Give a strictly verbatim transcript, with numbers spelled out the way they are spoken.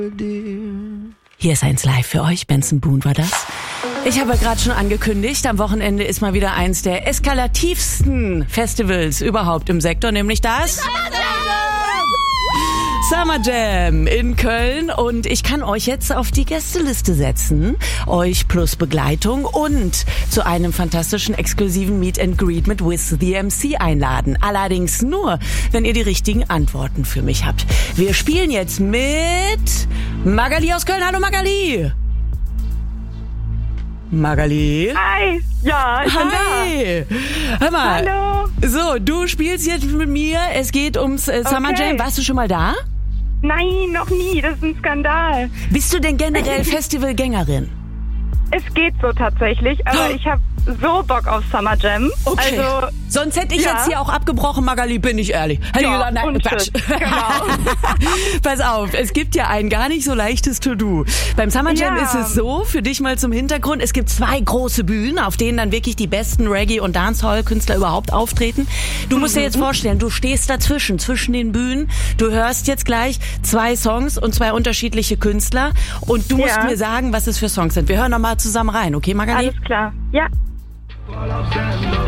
Hier ist eins live für euch, Benson Boone war das. Ich habe gerade schon angekündigt, am Wochenende ist mal wieder eins der eskalativsten Festivals überhaupt im Sektor, nämlich das Summer Jam in Köln, und ich kann euch jetzt auf die Gästeliste setzen, euch plus Begleitung und zu einem fantastischen exklusiven Meet and Greet mit Wiz the M C einladen. Allerdings nur, wenn ihr die richtigen Antworten für mich habt. Wir spielen jetzt mit Magali aus Köln. Hallo Magali! Magali? Hi! Ja, ich bin Hi! Da. Hör mal. Hallo! So, du spielst jetzt mit mir. Es geht ums äh, Summer Okay. Jam. Warst du schon mal da? Nein, noch nie. Das ist ein Skandal. Bist du denn generell Festivalgängerin? Es geht so tatsächlich, aber Oh. ich habe so Bock auf Summer Jam. Okay. Also, Sonst hätte ich ja. jetzt hier auch abgebrochen, Magali, bin ich ehrlich. Hätte Ja, ich gesagt, nein, und Quatsch. tschüss. Genau. Pass auf, es gibt ja ein gar nicht so leichtes To-Do. Beim Summer Jam Ja. ist es so, für dich mal zum Hintergrund, es gibt zwei große Bühnen, auf denen dann wirklich die besten Reggae- und Dancehall-Künstler überhaupt auftreten. Du musst dir jetzt vorstellen, du stehst dazwischen, zwischen den Bühnen. Du hörst jetzt gleich zwei Songs und zwei unterschiedliche Künstler, und du musst Ja. mir sagen, was es für Songs sind. Wir hören nochmal zusammen rein, okay, Magali? alles klar. Ja. Fall aus der Luft.